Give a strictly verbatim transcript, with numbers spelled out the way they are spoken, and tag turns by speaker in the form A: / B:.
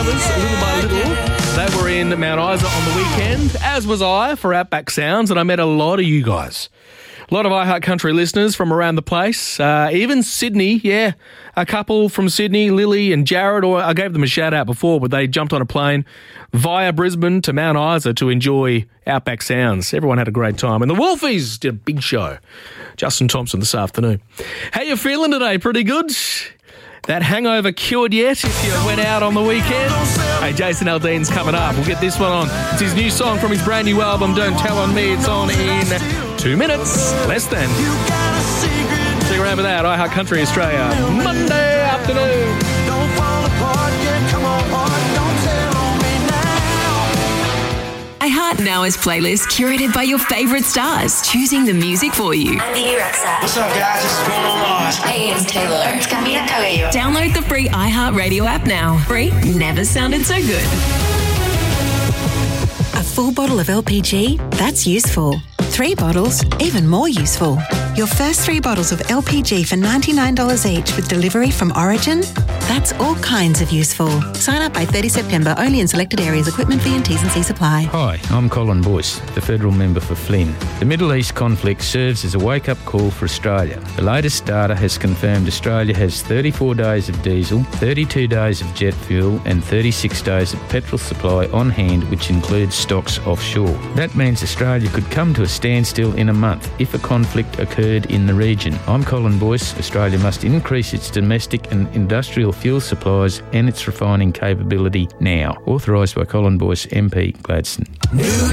A: Drivers, Little by Little. They were in Mount Isa on the weekend, as was I for Outback Sounds, and I met a lot of you guys. A lot of iHeart Country listeners from around the place, uh, even Sydney, yeah. A couple from Sydney, Lily and Jared, or I gave them a shout out before, but they jumped on a plane via Brisbane to Mount Isa to enjoy Outback Sounds. Everyone had a great time. And the Wolfies did a big show. Justin Thompson this afternoon. How you feeling today? Pretty good? That hangover cured yet if you went out on the weekend? Hey, Jason Aldean's coming up. We'll get this one on. It's his new song from his brand new album, Don't Tell On Me. It's on in two minutes, less than. Stick around with that. iHeart Country Australia, Monday afternoon. Don't fall apart, yeah, come on, don't tell on me now.
B: iHeart Now is playlist curated by your favourite stars, choosing the music for you.
C: I'm Vicky Rexa.
D: What's up, guys? This is going on live.
C: Hey, it's Taylor. It's Camila Cabello.
B: Download the free iHeart Radio app now. Free never sounded so good.
E: A full bottle of L P G? That's useful. Three bottles? Even more useful. Your first three bottles of L P G for ninety-nine dollars each with delivery from Origin? That's all kinds of useful. Sign up by thirtieth September, only in selected areas. Equipment fee and T's and C's apply.
F: Hi, I'm Colin Boyce, the federal member for Flynn. The Middle East conflict serves as a wake-up call for Australia. The latest data has confirmed Australia has thirty-four days of diesel, thirty-two days of jet fuel and thirty-six days of petrol supply on hand, which includes stocks offshore. That means Australia could come to a standstill in a month if a conflict occurred in the region. I'm Colin Boyce. Australia must increase its domestic and industrial fuel supplies and its refining capability now. Authorised by Colin Boyce, M P, Gladstone.
D: New